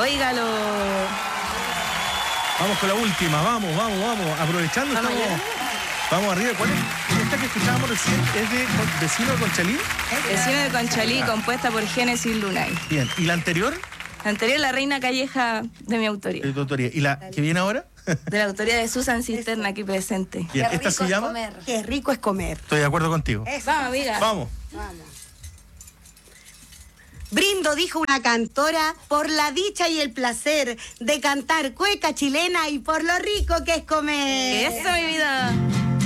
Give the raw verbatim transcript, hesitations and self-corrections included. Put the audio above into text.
óigalo. Vamos con la última, vamos, vamos, vamos. Aprovechando, ¿Vamos estamos... allá? Vamos arriba. ¿Cuál es? Esta que escuchábamos recién es de Vecino de Conchalí. Vecino de Conchalí, compuesta por Génesis Lunay. Bien. ¿Y la anterior? La anterior, La Reina Calleja, de mi autoría. De tu autoría. ¿Y la que viene ahora? De la autoría de Susan Cisterna, aquí presente. Bien. Qué ¿Esta rico se es llama? comer. Qué rico es comer. Estoy de acuerdo contigo. Eso. Vamos, amiga. Vamos. Vamos. Brindo, dijo una cantora, por la dicha y el placer de cantar cueca chilena y por lo rico que es comer. Eso, mi vida.